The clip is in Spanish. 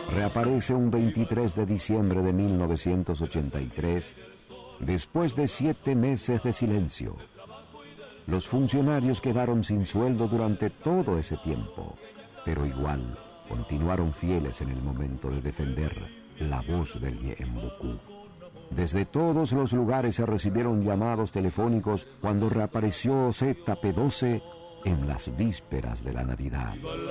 reaparece un 23 de diciembre de 1983, después de 7 meses de silencio. Los funcionarios quedaron sin sueldo durante todo ese tiempo, pero igual continuaron fieles en el momento de defender la voz del Bien Beaucoup. Desde todos los lugares se recibieron llamados telefónicos cuando reapareció ZP12 en las vísperas de la Navidad.